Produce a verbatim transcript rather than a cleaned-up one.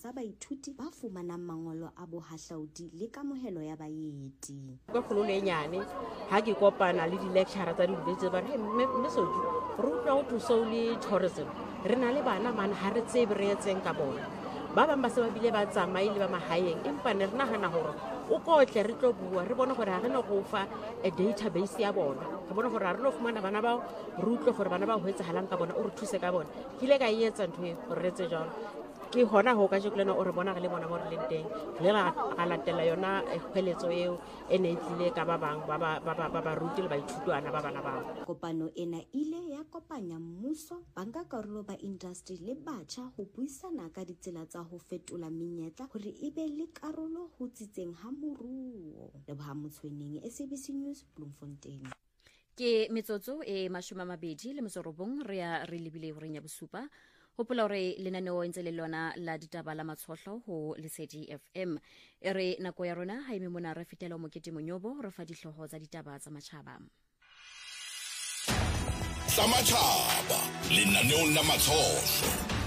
sa baithuti ba fumanang mangolo a bohahlaudi le kamohelo ya baeti. Ka kgolo le nyane ha ke kopana le di-lecturer tsa di-university ba re mme Soju re utlwa go thuso le tourism re na le bana man ha re tsebe re etseng ka bona ba bang ba se ba bile ba tsamaile ba mahaeng empa ne re nagana gore o kotle re tlo bua re bone gore ha re no go fa a database ya bona re bone gore ha re no fumana bana bao re utlwe gore bana ba ho etsahalang ka bona o re thuse ka bona ke ile ka e etsa ntho e re etse jalo ke hona ho ka jekolena o re bona re le bona mo re leng teng le la a latela yona kgweletso eo e ne tlile ka ba bang ba ba ba ba ruti le baithutwana ba bana bao. Kopano ena ile ya kopanya mmuso banka karolo ba industry le batjha ho buisana ka ditsela tsa ho fetola menyetla hore e be le karolo ho tsitseng ha moruo. Leboha Motshweneng, S A B C News, Bloemfontein. Ke metsotso e mashome a mabedi le mesorobong re ya re lebile ho renya bosupa hopola hore lenaneo ntse le lona la ditaba la matshohlo ho Lesedi F M e re nako ya rona ha ime mona re fetela mokete monyobo re fa dihloho tsa ditaba tsa matjhaba tsa matjhaba lenaneo la matshohlo.